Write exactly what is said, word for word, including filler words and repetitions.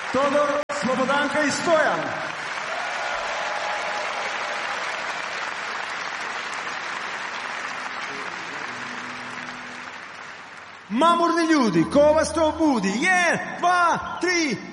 Todor, Slobodanka i Stojan. Mamurni ljudi, ko vas to budi? Jedan, dva, tri,